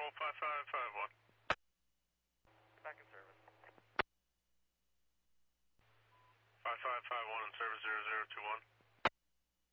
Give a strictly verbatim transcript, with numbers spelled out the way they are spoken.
Control five five five one. Back in service. five five five one in service zero zero two one.